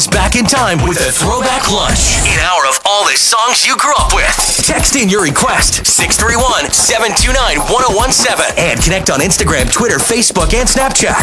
Back in time with a throwback lunch. An hour of all the songs you grew up with. Text in your request, 631-729-1017. And connect on Instagram, Twitter, Facebook, and Snapchat.